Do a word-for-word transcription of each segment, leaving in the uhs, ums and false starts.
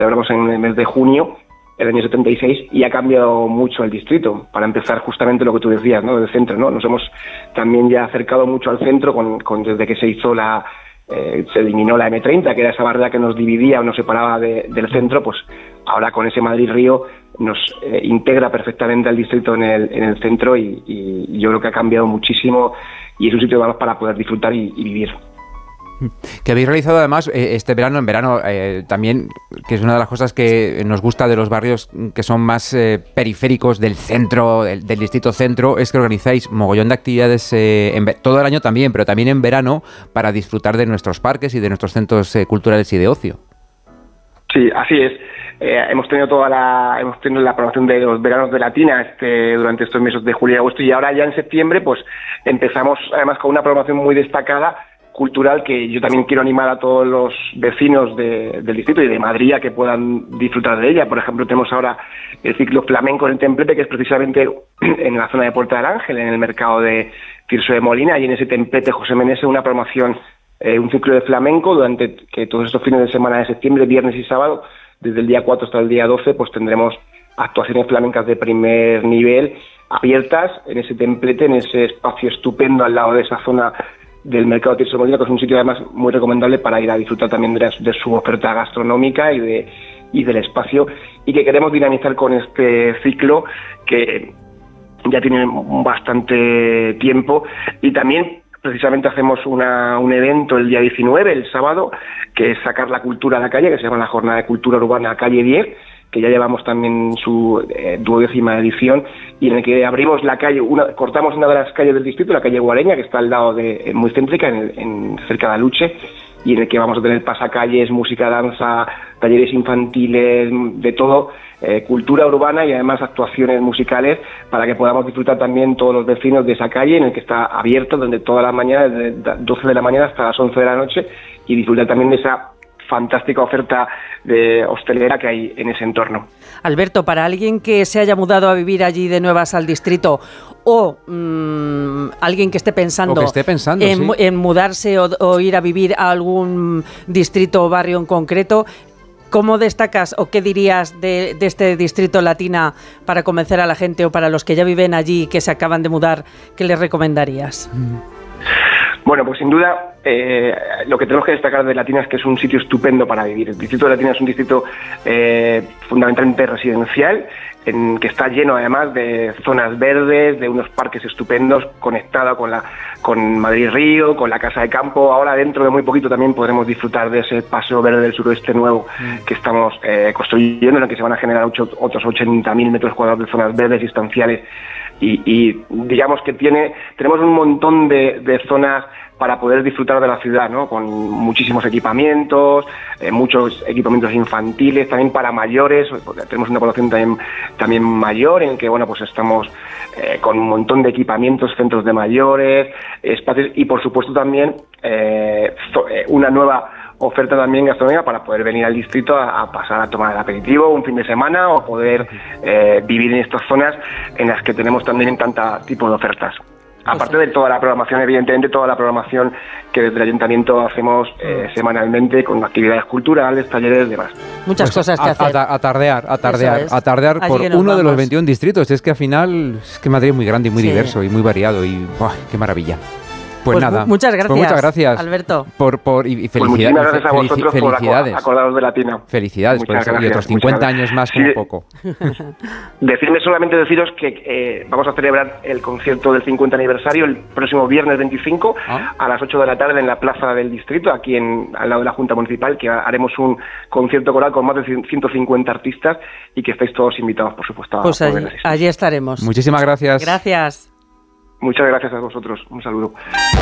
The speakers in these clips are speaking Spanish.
celebramos en el mes de junio, el año setenta y seis, y ha cambiado mucho el distrito. Para empezar, justamente lo que tú decías, ¿no? Del centro, ¿no? Nos hemos también ya acercado mucho al centro con, con desde que se hizo la... Eh, se eliminó la eme treinta, que era esa barrera que nos dividía o nos separaba de, del centro. Pues ahora con ese Madrid-Río nos eh, integra perfectamente al distrito en el, en el centro, y, y yo creo que ha cambiado muchísimo y es un sitio además para poder disfrutar y, y vivir. Que habéis realizado además eh, este verano, en verano eh, también, que es una de las cosas que nos gusta de los barrios que son más eh, periféricos del centro, del, del distrito centro, es que organizáis mogollón de actividades eh, en, todo el año también, pero también en verano, para disfrutar de nuestros parques y de nuestros centros eh, culturales y de ocio. Sí, así es. Eh, hemos tenido toda la hemos tenido la programación de los veranos de Latina este, durante estos meses de julio y agosto, y ahora ya en septiembre pues empezamos además con una programación muy destacada cultural, que yo también quiero animar a todos los vecinos de, del distrito y de Madrid a que puedan disfrutar de ella. Por ejemplo, tenemos ahora el ciclo flamenco en el templete, que es precisamente en la zona de Puerta del Ángel, en el mercado de Tirso de Molina, y en ese templete José Meneses una programación, eh, un ciclo de flamenco durante que todos estos fines de semana de septiembre, viernes y sábado, desde el día cuatro hasta el día doce, pues tendremos actuaciones flamencas de primer nivel, abiertas en ese templete, en ese espacio estupendo al lado de esa zona del mercado de Tirso de Molina, que es un sitio además muy recomendable para ir a disfrutar también de, la, de su oferta gastronómica y de y del espacio, y que queremos dinamizar con este ciclo que ya tiene bastante tiempo. Y también precisamente hacemos una, un evento el día diecinueve, el sábado, que es sacar la cultura a la calle, que se llama la Jornada de Cultura Urbana Calle diez, que ya llevamos también su eh, duodécima edición, y en el que abrimos la calle, una, cortamos una de las calles del distrito, la calle Guareña, que está al lado de, eh, muy céntrica, en, el, en cerca de Aluche, y en el que vamos a tener pasacalles, música, danza, talleres infantiles, de todo, eh, cultura urbana y además actuaciones musicales, para que podamos disfrutar también todos los vecinos de esa calle, en el que está abierto desde todas las mañanas, desde doce de la mañana hasta las once de la noche, y disfrutar también de esa fantástica oferta de hostelera que hay en ese entorno. Alberto, para alguien que se haya mudado a vivir allí de nuevas al distrito, o mmm, alguien que esté pensando, que esté pensando en, sí. en mudarse o, o ir a vivir a algún distrito o barrio en concreto, ¿cómo destacas o qué dirías de, de este distrito Latina para convencer a la gente, o para los que ya viven allí, que se acaban de mudar, qué les recomendarías? Bueno, pues sin duda eh, lo que tenemos que destacar de Latina es que es un sitio estupendo para vivir. El distrito de Latina es un distrito eh, fundamentalmente residencial, en que está lleno además de zonas verdes, de unos parques estupendos, conectado con la con Madrid-Río, con la Casa de Campo. Ahora dentro de muy poquito también podremos disfrutar de ese paseo verde del suroeste nuevo mm. que estamos eh, construyendo, en el que se van a generar ocho, otros ochenta mil metros cuadrados de zonas verdes y estanciales. Y, y digamos que tiene tenemos un montón de, de zonas para poder disfrutar de la ciudad, ¿no? Con muchísimos equipamientos, eh, muchos equipamientos infantiles, también para mayores. Tenemos una población también, también mayor, en que bueno, pues estamos eh, con un montón de equipamientos, centros de mayores, espacios, y por supuesto también eh, una nueva oferta también gastronómica para poder venir al distrito a, a pasar a tomar el aperitivo un fin de semana, o poder eh, vivir en estas zonas en las que tenemos también tanta tipo de ofertas. Aparte de toda la programación, evidentemente toda la programación que desde el ayuntamiento hacemos eh, semanalmente, con actividades culturales, talleres y demás. Muchas pues cosas que a, hacer. A, a tardear, a tardear, es. a tardear Allí por uno vamos. de los veintiún distritos. Es que al final, es que Madrid es muy grande y muy sí. diverso y muy variado, y ¡buah, qué maravilla! Pues, pues nada, muchas gracias, pues muchas gracias, Alberto. Por, por, y, y Pues felicidades, muchísimas gracias a vosotros felicidades. por acordaros de Latina. Felicidades por eso, gracias, y otros cincuenta años más como sí, poco. Decirme solamente deciros que eh, vamos a celebrar el concierto del cincuenta aniversario el próximo viernes veinticinco ¿Ah? a las ocho de la tarde en la Plaza del Distrito, aquí en, al lado de la Junta Municipal, que haremos un concierto coral con más de ciento cincuenta artistas, y que estáis todos invitados, por supuesto, a pues allí, poder asistir. allí estaremos. Muchísimas gracias. Gracias. Muchas gracias a vosotros. Un saludo.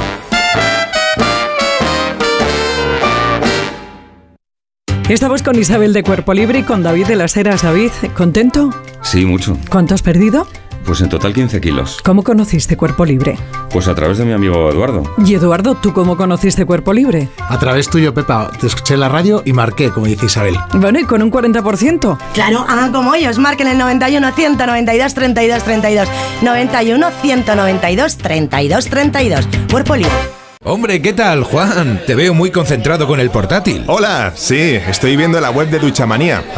Estamos con Isabel de Cuerpo Libre y con David de las Heras. David, ¿contento? Sí, mucho. ¿Cuánto has perdido? Pues en total quince kilos. ¿Cómo conociste Cuerpo Libre? Pues a través de mi amigo Eduardo. Y Eduardo, ¿tú cómo conociste Cuerpo Libre? A través tuyo, Pepa. Te escuché en la radio y marqué, como dice Isabel. Bueno, ¿y con un cuarenta por ciento? Claro, hagan como ellos. Marquen el noventa y uno, ciento noventa y dos, treinta y dos, treinta y dos. noventa y uno, ciento noventa y dos, treinta y dos, treinta y dos. Cuerpo Libre. Hombre, ¿qué tal, Juan? Te veo muy concentrado con el portátil. Hola, sí, estoy viendo la web de Duchamanía.